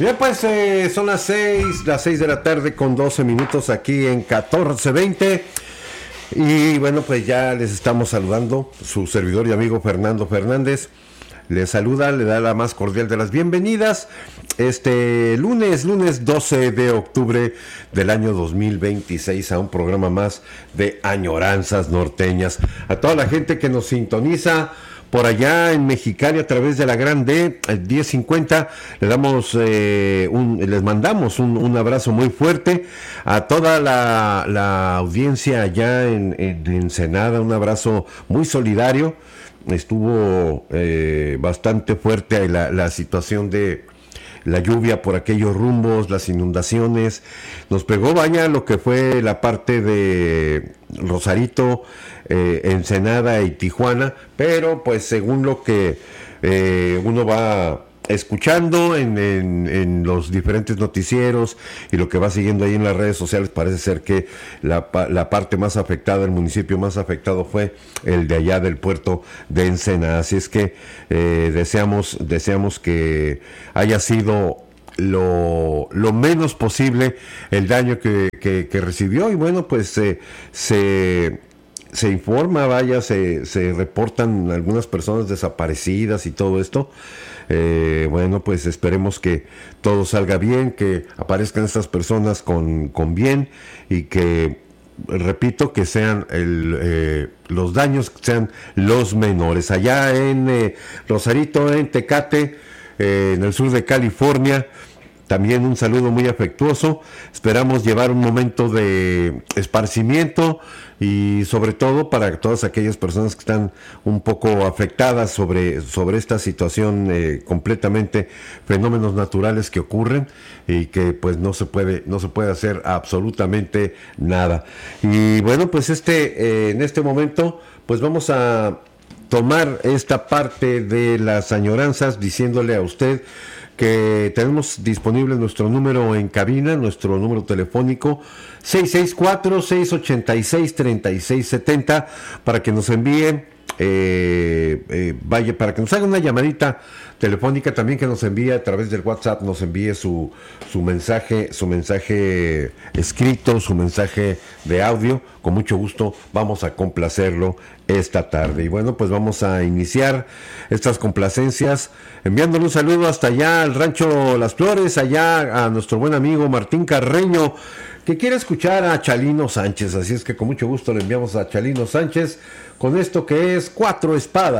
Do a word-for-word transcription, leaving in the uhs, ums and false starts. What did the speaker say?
Bien, pues eh, son las seis, las seis de la tarde con doce minutos aquí en catorce veinte. Y bueno, pues ya les estamos saludando. Su servidor y amigo Fernando Fernández les saluda, le da la más cordial de las bienvenidas. Este lunes, lunes doce de octubre del año dos mil veintiséis a un programa más de Añoranzas Norteñas. A toda la gente que nos sintoniza por allá en Mexicali a través de la Gran D, diez cincuenta, le damos eh, un, les mandamos un, un abrazo muy fuerte a toda la, la audiencia allá en, en Ensenada, un abrazo muy solidario. Estuvo eh, bastante fuerte la, la situación de la lluvia por aquellos rumbos, las inundaciones, nos pegó, vaya, lo que fue la parte de Rosarito, eh, Ensenada y Tijuana, pero pues según lo que eh, uno va escuchando en, en, en los diferentes noticieros y lo que va siguiendo ahí en las redes sociales, parece ser que la, la parte más afectada, el municipio más afectado fue el de allá del puerto de Ensenada. Así es que eh, deseamos, deseamos que haya sido lo, lo menos posible el daño que, que, que recibió. Y bueno, pues eh, se... se informa, vaya, se, se reportan algunas personas desaparecidas y todo esto. Eh, bueno, pues esperemos que todo salga bien, que aparezcan estas personas con, con bien y que, repito, que sean el, eh, los daños sean los menores. Allá en eh, Rosarito, en Tecate, eh, en el sur de California, también un saludo muy afectuoso. Esperamos llevar un momento de esparcimiento y sobre todo para todas aquellas personas que están un poco afectadas sobre, sobre esta situación, eh, completamente fenómenos naturales que ocurren y que pues no se puede, no se puede hacer absolutamente nada. Y bueno, pues este, eh, en este momento pues vamos a tomar esta parte de las añoranzas diciéndole a usted que tenemos disponible nuestro número en cabina, nuestro número telefónico seis seis cuatro, seis ocho seis, tres seis siete cero para que nos envíe, eh, eh, vaya, para que nos haga una llamadita telefónica, también que nos envíe a través del WhatsApp, nos envíe su, su mensaje, su mensaje escrito, su mensaje de audio. Con mucho gusto vamos a complacerlo esta tarde. Y bueno, pues vamos a iniciar estas complacencias enviándole un saludo hasta allá al rancho Las Flores, allá a nuestro buen amigo Martín Carreño, que quiere escuchar a Chalino Sánchez. Así es que con mucho gusto le enviamos a Chalino Sánchez con esto que es Cuatro Espadas.